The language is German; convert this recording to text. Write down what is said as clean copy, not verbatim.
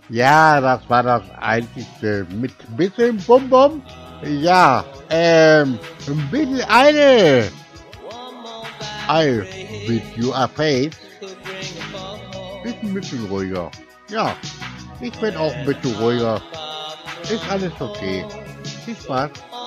Ja, das war das Einzigste. Mit bisschen Bum-Bum? Ja, ein bisschen eine. I with you a face. Ist ein bisschen ruhiger. Ja, ich bin auch ein bisschen ruhiger. Ist alles okay. Viel Spaß.